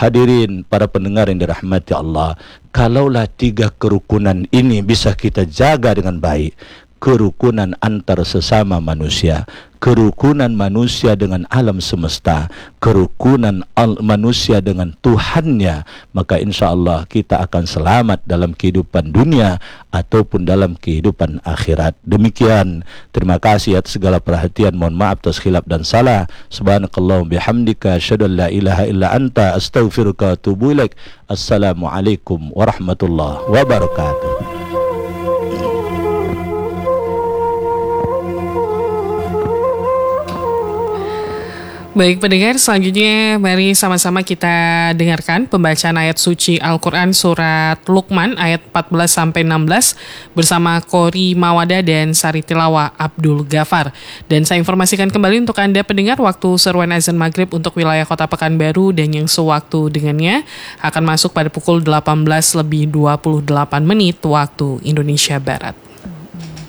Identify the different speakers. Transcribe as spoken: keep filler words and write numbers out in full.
Speaker 1: Hadirin para pendengar yang dirahmati Allah, kalaulah tiga kerukunan ini bisa kita jaga dengan baik, kerukunan antar sesama manusia, kerukunan manusia dengan alam semesta, kerukunan al- manusia dengan Tuhannya, maka insya Allah kita akan selamat dalam kehidupan dunia ataupun dalam kehidupan akhirat. Demikian, terima kasih atas segala perhatian. Mohon maaf atas khilaf dan salah. Subhanakallahumma bihamdika asyhadu an la ilaha illa anta astaghfiruka wa atubu ilaik. Assalamualaikum warahmatullahi wabarakatuh.
Speaker 2: Baik pendengar, selanjutnya mari sama-sama kita dengarkan pembacaan ayat suci Al-Quran surat Luqman ayat empat belas sampai enam belas bersama Qori Mawada dan Sari Tilawa Abdul Ghafar. Dan saya informasikan kembali untuk Anda pendengar, waktu seruan azan maghrib untuk wilayah Kota Pekanbaru dan yang sewaktu dengannya akan masuk pada pukul delapan belas lebih dua puluh delapan menit waktu Indonesia Barat.